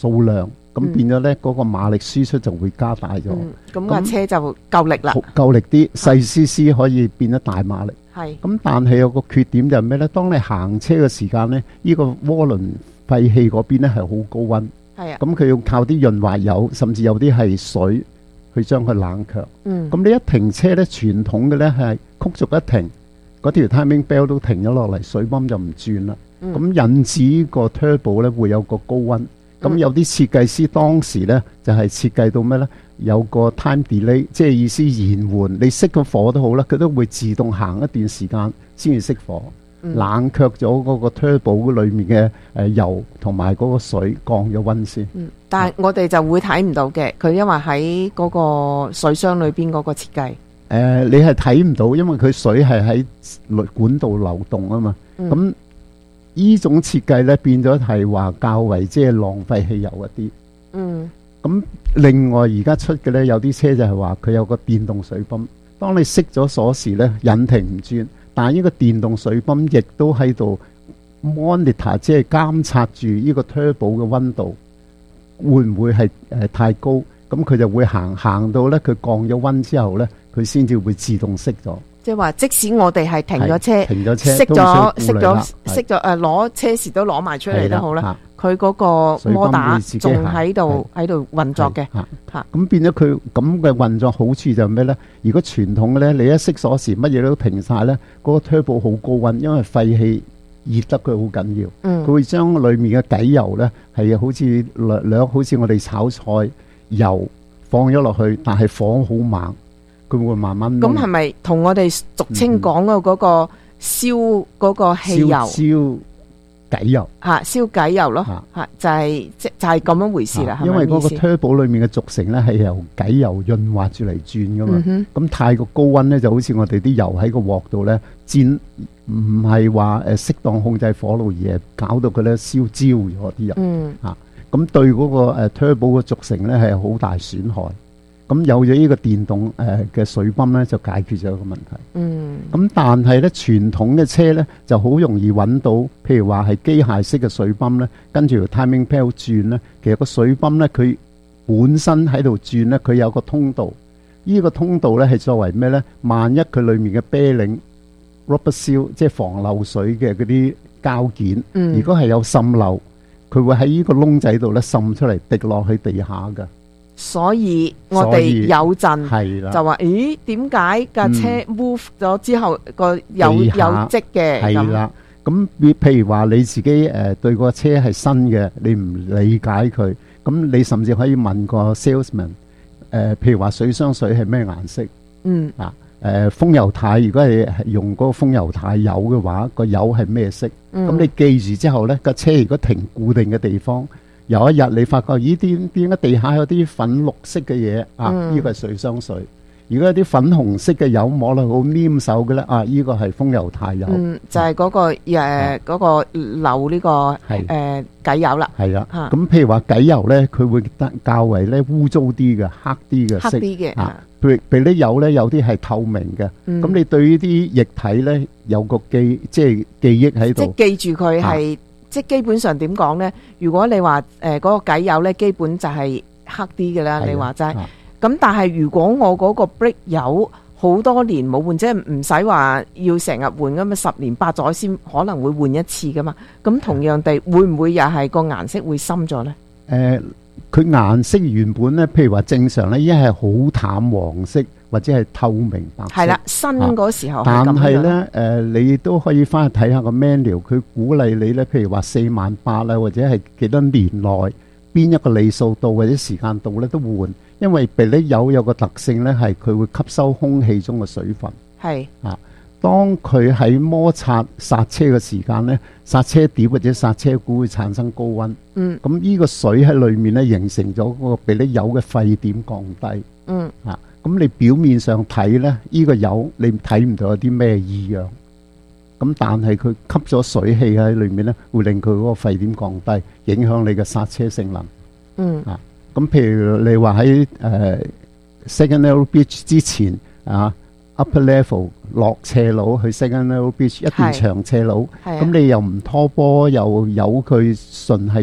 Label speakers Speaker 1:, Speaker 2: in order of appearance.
Speaker 1: 數量，咁變咗咧嗰個馬力輸出就會加大咗。
Speaker 2: 咁架車就夠力啦，
Speaker 1: 夠力啲，細 CC 可以變得大馬力。
Speaker 2: 係。
Speaker 1: 咁但係有個缺點就係咩咧？當你行車嘅時間咧，呢個渦輪廢氣嗰邊咧係好高溫。
Speaker 2: 係啊。
Speaker 1: 咁佢要靠啲潤滑油，甚至有啲係水去將佢冷卻。咁你一停車咧，傳統嘅咧係曲軸一停，嗰條 timing bell 都停咗落嚟，水泵就唔轉啦。咁引致個 turbo 咧會有個高溫。咁有啲設計師當時咧就係設計到咩咧？有個 time delay， 即係意思延緩。你熄咗火都好啦，佢都會自動行一段時間先至熄火，冷卻咗嗰個 turbo 裏面嘅油同埋嗰個水降咗溫先。
Speaker 2: 但係我哋就會睇唔到嘅，佢因為喺嗰個水箱裏邊嗰個設計。
Speaker 1: 你係睇唔到，因為佢水係喺管道流動啊嘛。咁呢種設計咧變咗係話較為即係浪費汽油一啲。咁另外而家出嘅咧有啲車就係話佢有個電動水泵，當你熄咗鎖匙咧引擎唔轉，但係呢個電動水泵亦都喺度 monitor， 即係監察住呢個 turbo 嘅溫度會唔會係太高，咁佢就會行到咧佢降咗溫之後咧，佢先至會自動熄咗。
Speaker 2: 即係話，即使我哋係停咗車，
Speaker 1: 熄
Speaker 2: 咗攞車匙都攞埋出嚟都好啦，佢嗰個摩打仲喺度運作嘅。
Speaker 1: 咁變咗佢咁嘅運作好處就係咩咧？如果傳統嘅咧，你一熄鎖匙乜嘢都停晒咧，嗰個 turbo 好高溫，因為廢氣熱得佢好緊要，佢會將裡面嘅底油咧係好似好似我哋炒菜油放咗落去，但係火好猛。佢會慢慢
Speaker 2: 咁係咪同我哋俗稱講嘅嗰個燒嗰個汽油
Speaker 1: 燒偈油
Speaker 2: 燒偈油咯，就係咁樣回事啦。
Speaker 1: 因為嗰個 turbo 裏面嘅軸承咧係由偈油潤滑住嚟轉噶嘛，咁太過高溫咧就好似我哋啲油喺個鑊度咧煎，唔係話適當控制火爐，而係搞到佢咧燒焦咗啲油。咁對嗰個turbo 嘅軸承咧係好大損害。咁有咗呢個電動嘅水泵咧，就解決咗一個問題。咁但係咧，傳統嘅車咧就好容易揾到，譬如話係機械式嘅水泵咧，跟住條 timing bell 轉咧，其實個水泵咧佢本身喺度轉咧，佢有個通道。呢個通道咧係作為咩咧？萬一佢裡面嘅啤令 rubber seal， 即係防漏水嘅嗰啲膠件，如果係有滲漏，佢會喺呢個窿仔度咧滲出嚟，滴落去地下㗎。
Speaker 2: 所以我哋有陣就話，咦？點解架車 move 咗之後個有跡嘅？
Speaker 1: 係啦，咁譬如話你自己對個車係新嘅，你唔理解佢，咁你甚至可以問個 salesman，譬如話水箱水係咩顏色？風油軚如果係用嗰個風油軚油嘅話，個油係咩色？咁你記住之後呢，架車如果停固定嘅地方。有一日你發覺，咦？點解地下有啲粉綠色嘅嘢啊？呢個係水箱水。如果有啲粉紅色嘅油摸落好黏手嘅咧，呢個係風油軚油。
Speaker 2: 就係嗰個嗰個漏呢個偈油啦。係啊。
Speaker 1: 咁譬如話偈油咧，佢會較為咧污糟啲嘅，黑啲嘅色。
Speaker 2: 黑啲嘅。
Speaker 1: 譬如啲油咧，有啲係透明嘅。咁你對呢啲液體咧有個記憶喺度。
Speaker 2: 即係記住佢係。即係基本上點講咧？如果你話嗰個偈油咧，基本就係黑啲嘅啦。你話齋咁，但係如果我嗰個 brake 油好多年冇換，即係唔使話要成日換咁嘛，10年8載先可能會換一次噶嘛。咁同樣地，會唔會又係個顏色會深咗咧？
Speaker 1: 佢顏色原本咧，譬如話正常咧，一係好淡黃色或者係透明白色。
Speaker 2: 係啦，新嗰時候係咁樣。
Speaker 1: 但係咧，你都可以翻去睇下個 manual， 佢鼓勵你咧，譬如話48000啦，或者係幾多年內邊一個里數度或者時間度咧都換，因為鼻粒油有個特性咧，係佢會吸收空氣中嘅水分。係當佢喺摩擦剎車嘅時間咧，剎車碟或者剎車鼓會產生高溫。咁呢個水喺裏面咧，形成咗嗰個鼻粒油嘅沸點降低。咁你表面上睇咧，呢個油你睇唔到有啲咩異樣。咁但係佢吸咗水氣喺裏面咧，會令佢嗰個沸點降低，影響你嘅剎車性能。咁譬如你話喺Second Narrow Bridge 之前Upper Level 落斜路去 Second Narrow Bridge 一段長斜路，咁你又唔拖波，又由佢順係